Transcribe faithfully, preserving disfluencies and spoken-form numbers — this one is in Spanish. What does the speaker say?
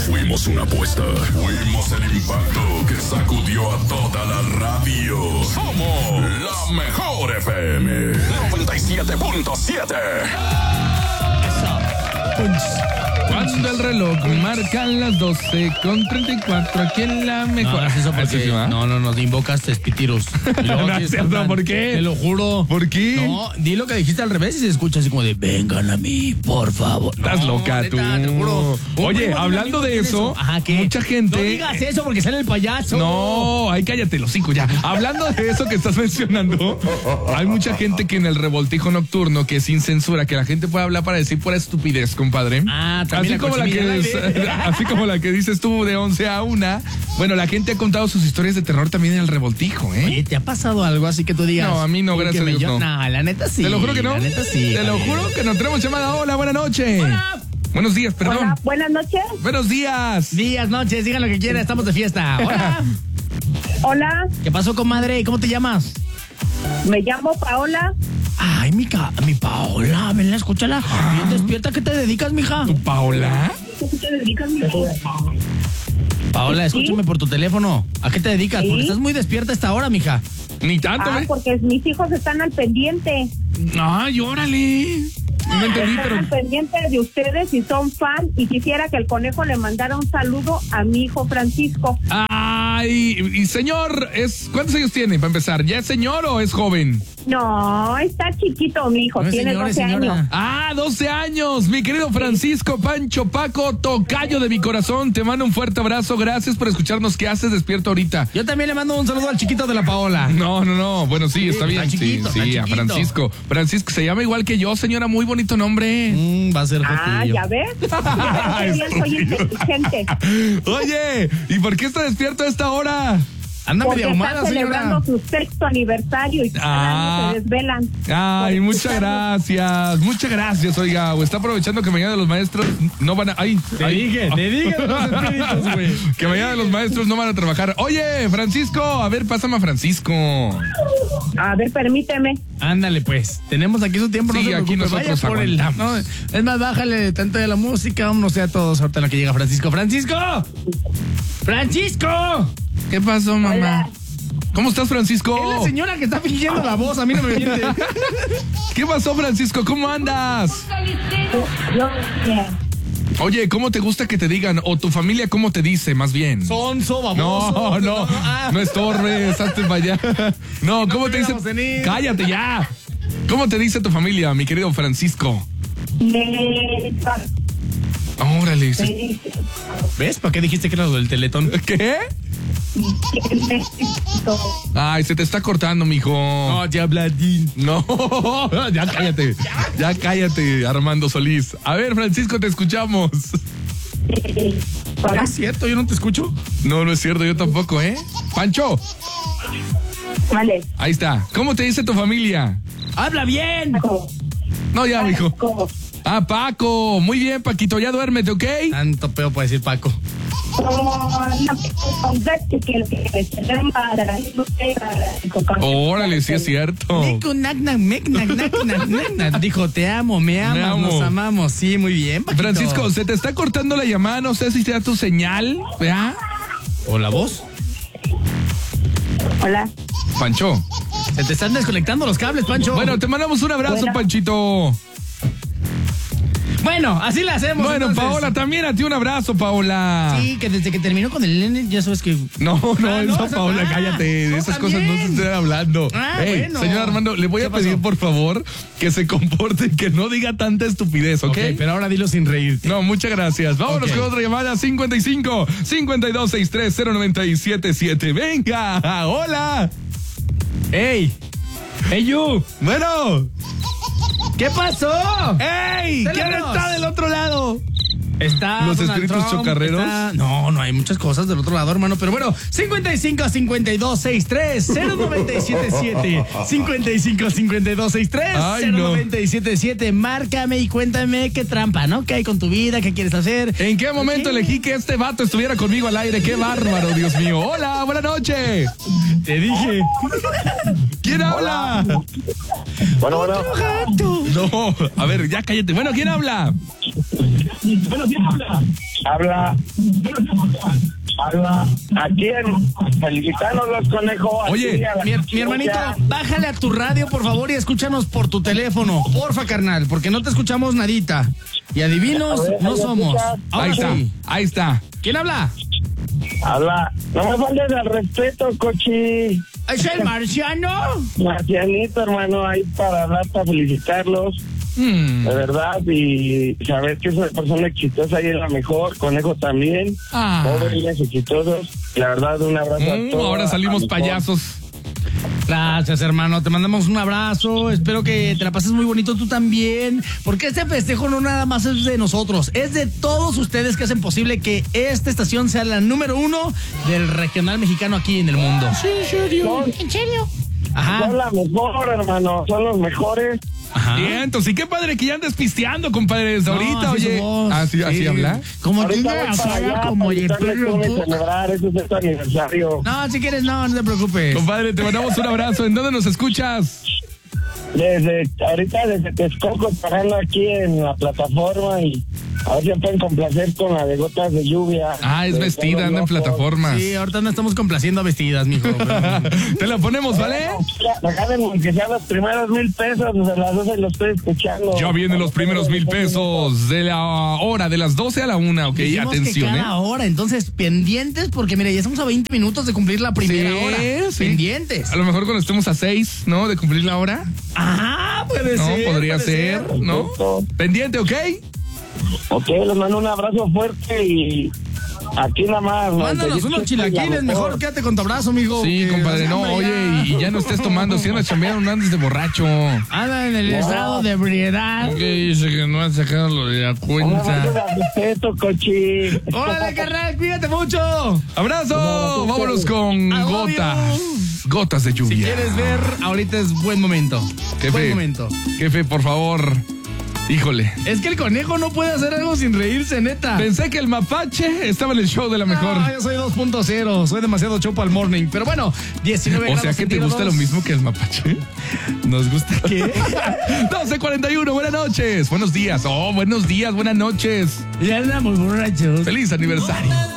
Fuimos una apuesta. Fuimos el impacto que sacudió a toda la radio. Somos la mejor F M. noventa y siete punto siete. Cuando el reloj marca las doce con treinta y cuatro, aquí en la mejor. No, es eso porque, ¿Sí, no, no, no, te invocaste espitiros. No, es cierto, ¿por qué? Te lo juro. ¿Por qué? No, di lo que dijiste al revés y se escucha así como de, vengan a mí, por favor. Estás No, loca, neta, tú. te juro. Oye, Un primo hablando de un de amigo eso, tiene Ajá, ¿qué? mucha gente- No digas eso porque sale el payaso. No, ay, cállate los cinco ya. Hablando de eso que estás mencionando, hay mucha gente que en el revoltijo nocturno, que sin censura, que la gente puede hablar para decir pura estupidez, compadre. Ah, también así la como la que cochinilla es- al aire. así como la que dices tú de once a una. Bueno, la gente ha contado sus historias de terror también en el revoltijo, ¿eh? Oye, ¿te ha pasado algo así que tú digas? No, a mí no, "Uy, gracias que a me Dios, yo-". no. No, la neta sí. Te lo juro que no. La neta sí. Te lo a ver. juro que no tenemos llamada. Hola, buenas noches. Hola. Buenos días, perdón. Hola, buenas noches. Buenos días. Días, noches, digan lo que quieran, estamos de fiesta. Hola. Hola, ¿Qué pasó, comadre? ¿Cómo te llamas? me llamo Paola. Ay, mi, ca mi Paola, venla, escúchala. Bien despierta, ¿qué te dedicas, mija? ¿Tu Paola? Paola, escúchame por tu teléfono. ¿A qué te dedicas? ¿Sí? Porque estás muy despierta a esta hora, mija. Ni tanto, Ah, ¿eh? porque mis hijos están al pendiente. Ay, órale. No entendí, Están pero... al pendiente de ustedes y son fan. Y quisiera que el conejo le mandara un saludo a mi hijo Francisco. Ay, y señor, es ¿cuántos años tiene para empezar? ¿Ya es señor o es joven? No, está chiquito mi hijo, No es tiene señora, es doce señora. años. Ah, doce años, mi querido Francisco Pancho Paco, tocayo de mi corazón, te mando un fuerte abrazo, gracias por escucharnos. ¿Qué haces despierto ahorita? Yo también le mando un saludo al chiquito de la Paola. No, no, no, bueno, sí, está bien. está chiquito, sí, está sí, a chiquito. Francisco. Francisco se llama igual que yo, señora, muy bonito nombre. Mm, va a ser Ah, Jotillo. ya ves. Ya ves que bien soy inteligente. Oye, ¿y por qué está despierto a esta hora? Anda Porque media están ahumada, celebrando señora. su sexto aniversario y cada Ah. año se desvelan. Ay, Por muchas escucharlos. gracias, muchas gracias, oiga, o está aprovechando que mañana los maestros no van a... Ay, Te ay. dije, te dije de los espíritus, güey. Que mañana los maestros no van a trabajar. Oye, Francisco, a ver, pásame a Francisco. A ver, permíteme. Ándale, pues. Tenemos aquí su tiempo. Sí, no se aquí preocupe, nosotros vaya por el- aguantamos. no, es más, bájale tanto de la música. Vámonos a todos ahorita en lo que llega Francisco. ¡Francisco! ¡Francisco! ¿Qué pasó, mamá? Hola. ¿Cómo estás, Francisco? Es la señora que está fingiendo la voz. A mí no me miente. ¿Qué pasó, Francisco? ¿Cómo andas? Yo, bien. Oye, ¿cómo te gusta que te digan? O tu familia, ¿cómo te dice, más bien? Sonso, No, baboso. no, ah. no estorbes, hazte para allá. No, ¿cómo No te dice? pudiéramos venir. Cállate ya. ¿Cómo te dice tu familia, mi querido Francisco? Me- Órale. se- me- ¿Ves? ¿Para qué dijiste que era lo del teletón? ¿Qué? me- Ay, se te está cortando, mijo. No, ya Vladín. No, ya cállate. Ya cállate, Armando Solís. A ver, Francisco, te escuchamos. Hola. ¿Es cierto? ¿Yo no te escucho? No, no es cierto, yo tampoco, ¿eh? Pancho, Vale. ahí está. ¿Cómo te dice tu familia? ¡Habla bien! Paco. No, ya, mijo. Paco. Ah, Paco. Muy bien, Paquito, ya duérmete, ¿ok? Tanto peo para decir Paco. Órale, sí es cierto. Nico, nac, nac, mec, nac, nac, nac, nac, nac. Dijo, te amo, me amas, amo. nos amamos. Sí, muy bien, Paquito. Francisco, se te está cortando la llamada, no sé si sea tu señal, ¿verdad? ¿O la voz? Hola. Pancho. Se te están desconectando los cables, Pancho. Bueno, te mandamos un abrazo, Bueno. Panchito. Bueno, así la hacemos. Bueno, entonces. Paola, también a ti un abrazo, Paola. Sí, que desde que terminó con el nene, ya sabes que. No, no, Ah, no, esa esa- Paola, ah, cállate. no, Esas también. cosas no se estén hablando. Ah, Ey, bueno. señor Armando, le voy a ¿Qué pasó? pedir, por favor, que se comporte, que no diga tanta estupidez, ¿ok? Ok, pero ahora dilo sin reírte. No, muchas gracias. Vámonos Ok. con otra llamada. cincuenta y cinco, cincuenta y dos, sesenta y tres, cero noventa y siete siete. Venga, hola. ¡Ey! ¡Ey, you! Bueno. ¿Qué pasó? ¡Ey! ¿Quién Teléfonos. está del otro lado? Está ¿Los Donald espíritus Trump, chocarreros? está- No, no, hay muchas cosas del otro lado, hermano. Pero bueno, cincuenta y cinco, cincuenta y dos, sesenta y tres, cero noventa y siete siete. cincuenta y cinco, cincuenta y dos, sesenta y tres, Ay, cero no. noventa y siete siete. Márcame y cuéntame qué trampa, ¿no? ¿Qué hay con tu vida? ¿Qué quieres hacer? ¿En qué momento elegí que este vato estuviera conmigo al aire? ¡Qué bárbaro, Dios mío! Hola, buenas noches. Te dije. ¿Quién habla? Bueno, bueno. No, a ver, ya cállate. Bueno, ¿quién habla? Bueno, ¿quién habla? Habla. Habla. Aquí en Felicitarnos los conejos. Oye, Mi, mi hermanito, bájale a tu radio, por favor, y escúchanos por tu teléfono. Porfa, carnal, porque no te escuchamos nadita. Y adivinos, A ver, no ¿ahí somos. escuchas? Ahora ahí está, sí. ahí está. ¿Quién habla? Habla. No me faltes al respeto, cochi. ¿Es el marciano? Marcianito, hermano, ahí para hablar, para felicitarlos. Mm. De verdad, y saber que es una persona exitosa y es la mejor, Conejo también, Ah. todos ellos exitosos, la verdad un abrazo Mm, a todos. ahora salimos a mi payasos. Gracias, hermano. Te mandamos un abrazo. Espero que te la pases muy bonito tú también. Porque este festejo no nada más es de nosotros, es de todos ustedes que hacen posible que esta estación sea la número uno del regional mexicano aquí en el mundo. Son, ¿En serio? Ajá. son la mejor, hermano, son los mejores. Ajá. Bien, entonces, y qué padre que ya andes pisteando, compadres. No, Ahorita, así oye. somos. Ah, sí, así Sí. habla. Como Ahorita tiene voy la para cara allá como para de invitarles perro. cómo celebrar, ese es tu aniversario. No, si quieres, no, no te preocupes. Compadre, te mandamos un abrazo. ¿En dónde nos escuchas? Desde ahorita desde Texcoco, parando aquí en la plataforma y a ver si me pueden complacer con la de gotas de lluvia. Ah, es De vestida, todos anda en locos. plataformas. Sí, ahorita no estamos complaciendo a vestidas, mijo. pero- Te la ponemos, ¿vale? Regálenme aunque sean los primeros mil pesos, desde las doce lo estoy escuchando. Ya vienen los primeros mil pesos de la hora, de las doce a la una, ok, Dijimos atención, que ¿eh? cada hora, entonces pendientes, porque mira, ya estamos a veinte minutos de cumplir la primera Sí, hora. sí. Pendientes. A lo mejor cuando estemos a seis, ¿no? De cumplir la hora. Ajá, puede No, ser. podría puede ser, ¿no? Perfecto. Pendiente, ¿ok? Ok, les mando un abrazo fuerte y aquí nada más. Mándanos ¿no? unos chilaquiles, mejor quédate con tu abrazo, amigo. Sí, que compadre, hace no, hambre oye, y, y ya no estés tomando, si andas chambeando, no andes de borracho. Anda en el estado de ebriedad. Que dice que no has sacado lo de la Un cuenta. abrazo de respeto, cochi. Órale, carnal, cuídate mucho. ¡Abrazo! Vámonos con I love gotas. Gotas de lluvia. Si quieres ver, ahorita es buen momento. Jefe, Buen momento. jefe, por favor. Híjole. Es que el conejo no puede hacer algo sin reírse, neta. Pensé que el mapache estaba en el show de la mejor. No, yo soy dos punto cero, soy demasiado chopo al morning. Pero bueno, diecinueve O sea grados que te gusta lo centígrados. mismo que el mapache. ¿Nos gusta ¿Qué? doce cuarenta y uno, buenas noches. Buenos días. Oh, buenos días, buenas noches. Ya andamos borrachos. Feliz aniversario.